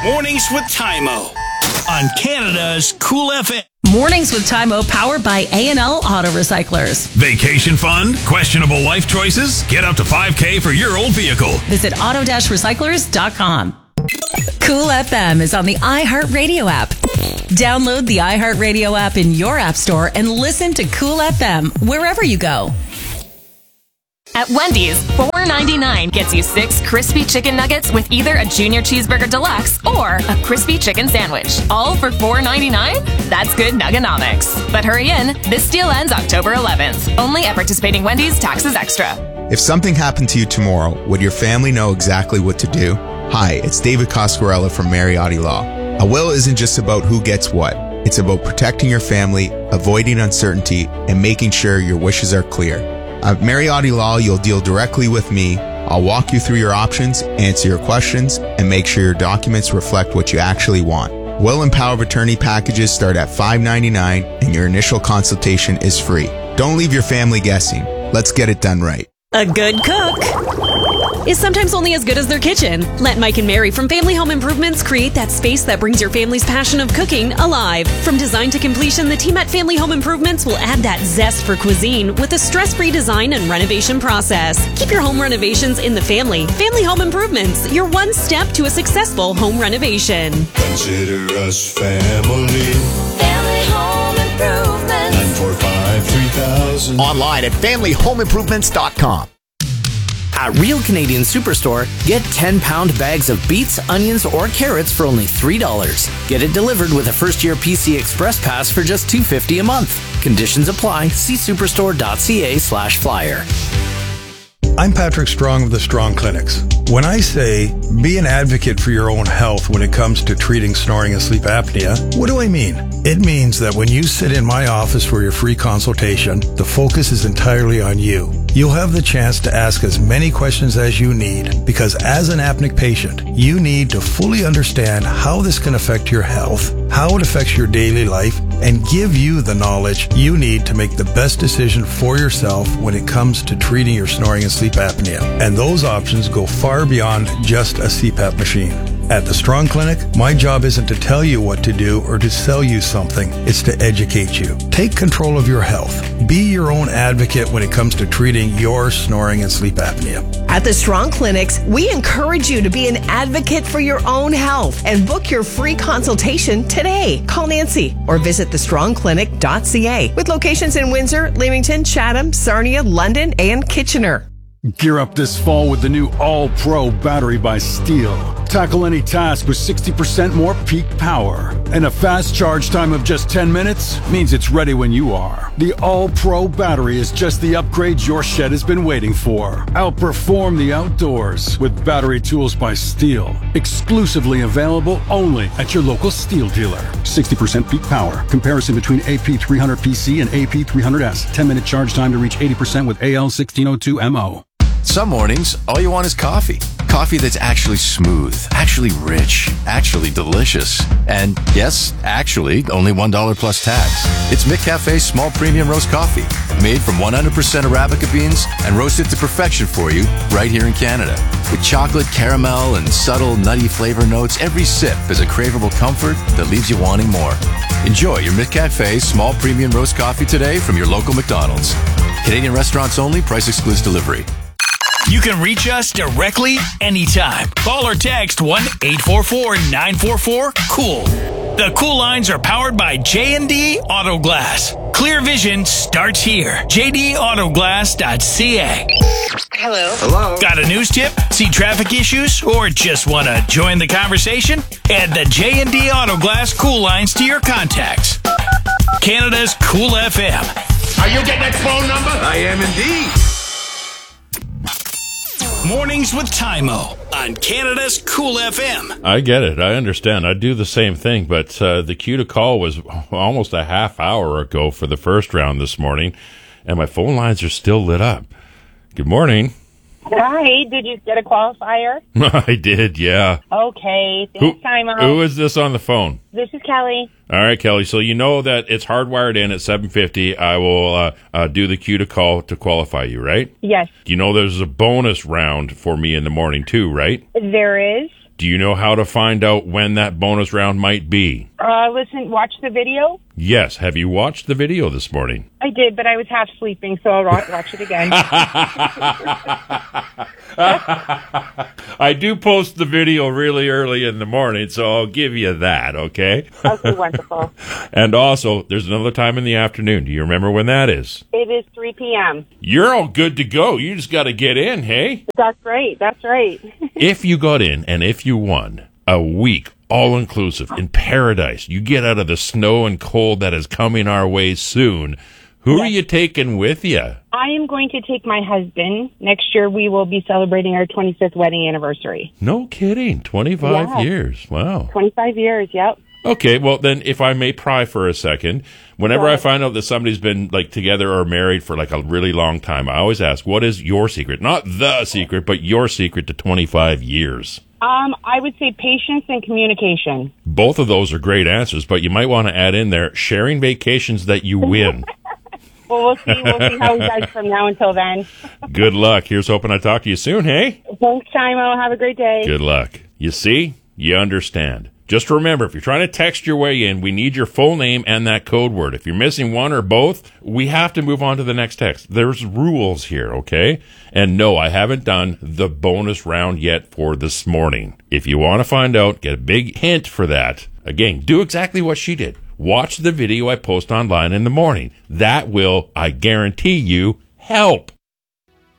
Mornings with Tymo on Canada's Cool FM. Mornings with Tymo, powered by A&L Auto Recyclers. Vacation fund? Questionable life choices? Get up to $5,000 for your old vehicle. Visit auto-recyclers.com. Cool FM is on the iHeartRadio app. Download the iHeartRadio app in your app store and listen to Cool FM wherever you go. At Wendy's, $4.99 gets you 6 crispy chicken nuggets with either a Junior Cheeseburger Deluxe or a crispy chicken sandwich. All for $4.99? That's good Nugganomics. But hurry in, this deal ends October 11th. Only at participating Wendy's, taxes extra. If something happened to you tomorrow, would your family know exactly what to do? Hi, it's David Coscarella from Mariotti Law. A will isn't just about who gets what. It's about protecting your family, avoiding uncertainty, and making sure your wishes are clear. At Mariotti Law, you'll deal directly with me. I'll walk you through your options, answer your questions, and make sure your documents reflect what you actually want. Will and power of attorney packages start at $5.99, and your initial consultation is free. Don't leave your family guessing. Let's get it done right. A good cook is sometimes only as good as their kitchen. Let Mike and Mary from Family Home Improvements create that space that brings your family's passion of cooking alive. From design to completion, the team at Family Home Improvements will add that zest for cuisine with a stress-free design and renovation process. Keep your home renovations in the family. Family Home Improvements, your one step to a successful home renovation. Consider us family. Family Home Improvements. 945-3000. Online at familyhomeimprovements.com. At Real Canadian Superstore, get 10-pound bags of beets, onions, or carrots for only $3. Get it delivered with a first-year PC Express Pass for just $2.50 a month. Conditions apply. See superstore.ca/flyer. I'm Patrick Strong of the Strong Clinics. When I say be an advocate for your own health when it comes to treating snoring and sleep apnea, what do I mean? It means that when you sit in my office for your free consultation, the focus is entirely on you. You'll have the chance to ask as many questions as you need, because as an apneic patient, you need to fully understand how this can affect your health, how it affects your daily life, and give you the knowledge you need to make the best decision for yourself when it comes to treating your snoring and sleep apnea. And those options go far beyond just a CPAP machine. At the Strong Clinic, my job isn't to tell you what to do or to sell you something. It's to educate you. Take control of your health. Be your own advocate when it comes to treating your snoring and sleep apnea. At the Strong Clinics, we encourage you to be an advocate for your own health and book your free consultation today. Call Nancy or visit thestrongclinic.ca with locations in Windsor, Leamington, Chatham, Sarnia, London, and Kitchener. Gear up this fall with the new All-Pro battery by Steel. Tackle any task with 60% more peak power. And a fast charge time of just 10 minutes means it's ready when you are. The All-Pro battery is just the upgrade your shed has been waiting for. Outperform the outdoors with battery tools by Steel. Exclusively available only at your local Steel dealer. 60% peak power. Comparison between AP300PC and AP300S. 10-minute charge time to reach 80% with AL1602MO. Some mornings, all you want is coffee. Coffee that's actually smooth, actually rich, actually delicious. And yes, actually, only $1 plus tax. It's McCafe's small premium roast coffee, made from 100% Arabica beans and roasted to perfection for you right here in Canada. With chocolate, caramel, and subtle nutty flavor notes, every sip is a craveable comfort that leaves you wanting more. Enjoy your McCafe small premium roast coffee today from your local McDonald's. Canadian restaurants only, price excludes delivery. You can reach us directly anytime. Call or text 1-844-944-COOL. The Cool lines are powered by J&D Auto Glass. Clear vision starts here. jdautoglass.ca. Hello. Got a news tip? See traffic issues? Or just want to join the conversation? Add the J&D Auto Glass Cool lines to your contacts. Canada's Cool FM. Are you getting that phone number? I am indeed. Mornings with Tymo on Canada's Cool FM. I get it. I understand. I do the same thing, but the cue to call was almost a half hour ago for the first round this morning, and my phone lines are still lit up. Good morning. Hi. Did you get a qualifier? I did, yeah. Okay. Thanks, Tymo. Who is this on the phone? This is Kelly. All right, Kelly. So you know that it's hardwired in at 7:50. I will do the cue to call to qualify you, right? Yes. You know there's a bonus round for me in the morning too, right? There is. Do you know how to find out when that bonus round might be? Listen, watch the video. Yes. Have you watched the video this morning? I did, but I was half sleeping, so I'll watch it again. I do post the video really early in the morning, so I'll give you that, okay? Okay, wonderful. And also, there's another time in the afternoon. Do you remember when that is? It is 3 p.m. You're all good to go. You just got to get in, hey? That's right. That's right. If you got in and if you won a week all-inclusive in paradise, you get out of the snow and cold that is coming our way soon, who are you taking with you? I am going to take my husband. Next year, we will be celebrating our 25th wedding anniversary. No kidding. 25 years. Wow. 25 years, yep. Okay, well, then, if I may pry for a second, whenever I find out that somebody's been, like, together or married for, like, a really long time, I always ask, what is your secret? Not the secret, but your secret to 25 years. I would say patience and communication. Both of those are great answers, but you might want to add in there, sharing vacations that you win. Well, we'll see. We'll see how he does from now until then. Good luck. Here's hoping I talk to you soon, hey? Thanks, Chimo. Have a great day. Good luck. You see? You understand. Just remember, if you're trying to text your way in, we need your full name and that code word. If you're missing one or both, we have to move on to the next text. There's rules here, okay? And no, I haven't done the bonus round yet for this morning. If you want to find out, get a big hint for that. Again, do exactly what she did. Watch the video I post online in the morning. That will, I guarantee you, help.